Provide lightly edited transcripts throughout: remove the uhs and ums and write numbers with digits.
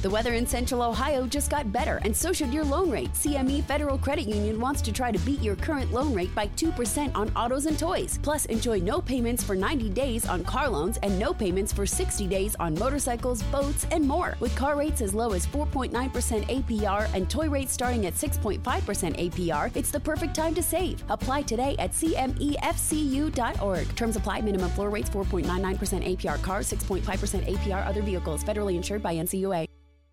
The weather in Central Ohio just got better, and so should your loan rate. CME Federal Credit Union wants to try to beat your current loan rate by 2% on autos and toys. Plus, enjoy no payments for 90 days on car loans and no payments for 60 days on motorcycles, boats, and more. With car rates as low as 4.9% APR and toy rates starting at 6.5% APR, it's the perfect time to save. Apply today at cmefcu.org. Terms apply. Minimum floor rates 4.99% APR cars, 6.5% APR other vehicles. Federally insured by NCUA.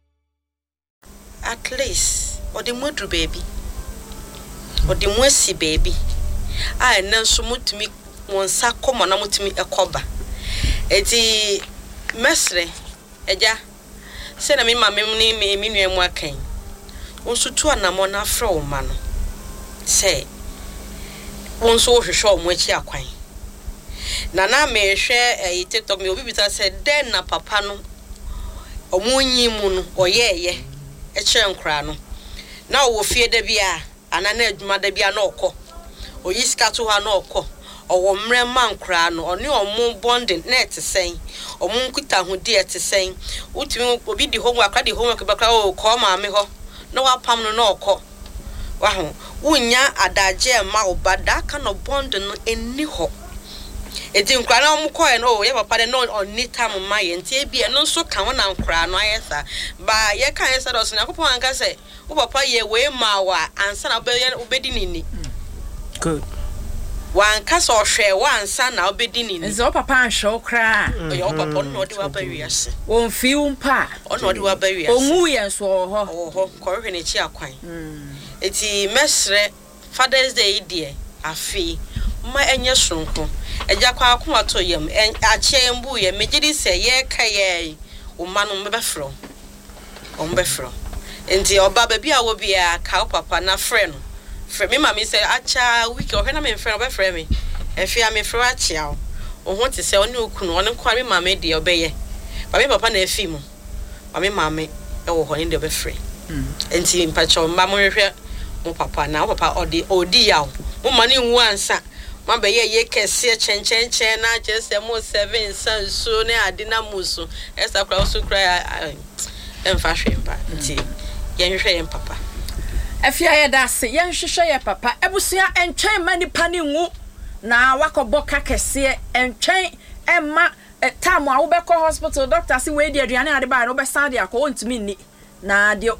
At least, or the mother baby, or the mercy baby. I know so much me one sack come on to me a coba. Eti mesre, eja, send me my memory and working. Also, two and a mona fro man. Say, one so show which you are quite. Nana may share a TikTok me with us said, then na papano, or moon moon, or ye. A chen crano. Now we fear the bia, and an edge mother be an oko, or ye scatter her noko, or one man crano, or new or moon bonding net to say, or moon quita who dear to say, what you will be the homework at the homework about oh, call mammy ho, no a palm no co. Wow, wunya adaje ma but that kind of bonding in new ho. It in Cranum coin, oh, ever pardon on knit time on my and be and no so come on crown, I answer. By ye can't say us now, and can say, oh, papa, ye way mawa, and son of Billion obedini. Good. One castle share one son now bedini. Is all papa and show cry. Your papa not do a barriers. Won't feel pa, Or not do a barriers. oh, moo and so Oh, corrin a chia quine. It's mesre Father's Day, dear, a fee. My and your shrunko. A jacqua to yam, and a chambu, ye majidi say, ye caye, o manum befro. Befro. And the Obaba will be a cow papa, na friend. For me, mammy say, acha, week or when I'm in front of a me. And fear me for a chow. Or want to say, oh, no, couldn't want to quarry mammy, dear obey. But me papa ne fimo. Mammy, mammy, oh, in the be free. And see in patch of mamma, oh, papa, now, papa, or the odia. Oh, money once. Mamba ye can see a chen, I just a more 7 sons soon. I didn't musu. As I also cry, and fashion, but young papa. If you had that, young share papa, Ebusia and chain money panning woo. Now, wako boka kese and chain and ma at time while we hospital doctor see where the Adriana had about over Sadia going to me. Now, the